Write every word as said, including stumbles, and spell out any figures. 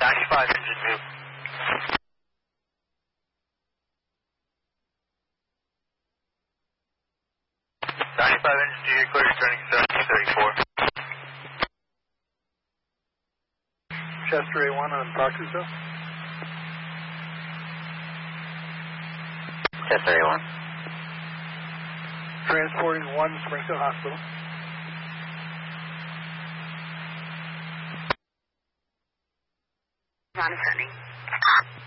ninety-five engine two. ninety-five engine two, clear turning seventeen thirty-four. Chester A one on Parkusa. Chester A one. Transporting one Springfield Hospital. Non-ascending.